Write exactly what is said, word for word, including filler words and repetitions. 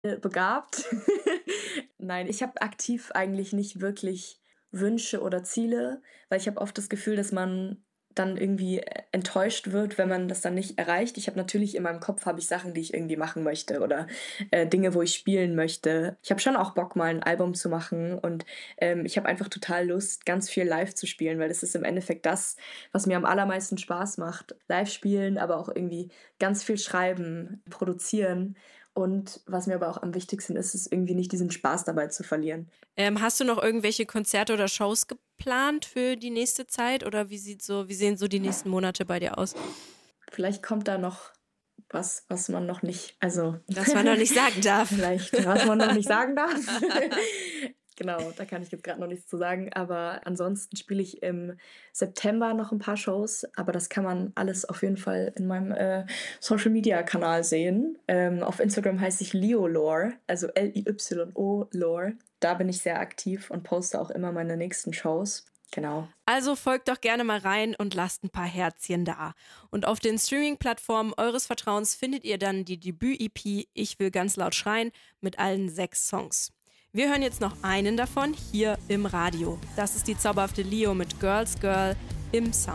äh, begabt. Nein, ich habe aktiv eigentlich nicht wirklich Wünsche oder Ziele, weil ich habe oft das Gefühl, dass man dann irgendwie e enttäuscht wird, wenn man das dann nicht erreicht. Ich habe natürlich in meinem Kopf habe ich Sachen, die ich irgendwie machen möchte oder, äh, Dinge, wo ich spielen möchte. Ich habe schon auch Bock, mal 'n Album zu machen und, ähm, ich habe einfach total Lust, ganz viel live zu spielen, weil das ist im Endeffekt das, was mir am allermeisten Spaß macht. Live spielen, aber auch irgendwie ganz viel schreiben, produzieren und was mir aber auch am wichtigsten ist, ist irgendwie nicht diesen Spaß dabei zu verlieren. Ähm, hast du noch irgendwelche Konzerte oder Shows geplant für die nächste Zeit oder wie sieht so wie sehen so die nächsten Monate bei dir aus? Vielleicht kommt da noch was, was man noch nicht also, Was man noch nicht sagen darf. vielleicht, was man noch nicht sagen darf. Genau, da kann ich jetzt grad noch nichts zu sagen, aber ansonsten spiele ich im September noch 'n paar Shows, aber das kann man alles auf jeden Fall in meinem, äh, Social-Media-Kanal sehen. Ähm, auf Instagram heiße ich Liolore, also L I Y O Lore. Da bin ich sehr aktiv und poste auch immer meine nächsten Shows. Genau. Also folgt doch gerne mal rein und lasst 'n paar Herzchen da. Und auf den Streaming-Plattformen eures Vertrauens findet ihr dann die Debüt-E P „Ich will ganz laut schreien“ mit allen sechs Songs. Wir hören jetzt noch einen davon hier im Radio. Das ist die zauberhafte Lio mit „Girls Girl“ im Sound